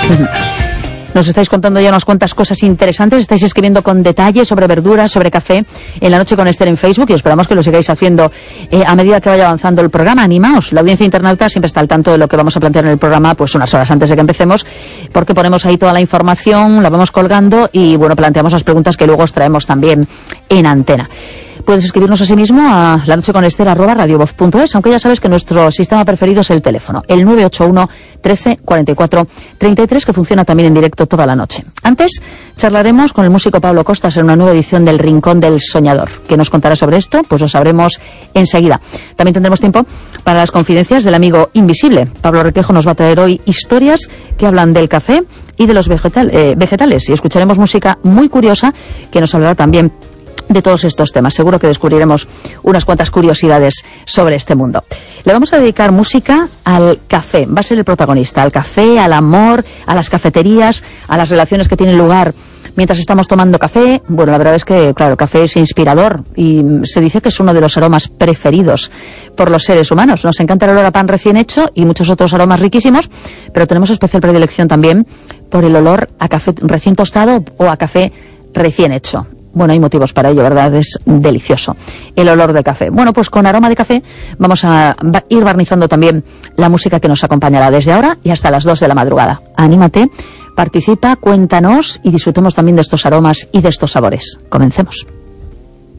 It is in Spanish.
Nos estáis contando ya unas cuantas cosas interesantes, estáis escribiendo con detalle sobre verduras, sobre café en La Noche con Esther en Facebook y esperamos que lo sigáis haciendo a medida que vaya avanzando el programa. Animaos, la audiencia internauta siempre está al tanto de lo que vamos a plantear en el programa pues unas horas antes de que empecemos, porque ponemos ahí toda la información, la vamos colgando y bueno, planteamos las preguntas que luego os traemos también en antena. Puedes escribirnos asimismo a lanocheconester@radiovoz.es, aunque ya sabes que nuestro sistema preferido es el teléfono, el 981 13 44 33, que funciona también en directo toda la noche. Antes charlaremos con el músico Pablo Costas en una nueva edición del Rincón del Soñador. ¿Qué nos contará sobre esto? Pues lo sabremos enseguida. También tendremos tiempo para las confidencias del amigo invisible. Pablo Requejo nos va a traer hoy historias que hablan del café y de los vegetales, y escucharemos música muy curiosa que nos hablará también de todos estos temas. Seguro que descubriremos unas cuantas curiosidades sobre este mundo. Le vamos a dedicar música al café. Va a ser el protagonista. Al café, al amor, a las cafeterías, a las relaciones que tienen lugar mientras estamos tomando café. Bueno, la verdad es que, claro, el café es inspirador y se dice que es uno de los aromas preferidos por los seres humanos. Nos encanta el olor a pan recién hecho y muchos otros aromas riquísimos, pero tenemos especial predilección también por el olor a café recién tostado o a café recién hecho. Bueno, hay motivos para ello, ¿verdad? Es delicioso el olor del café. Bueno, pues con aroma de café vamos a ir barnizando también la música que nos acompañará desde ahora y hasta las 2 de la madrugada. Anímate, participa, cuéntanos y disfrutemos también de estos aromas y de estos sabores. Comencemos.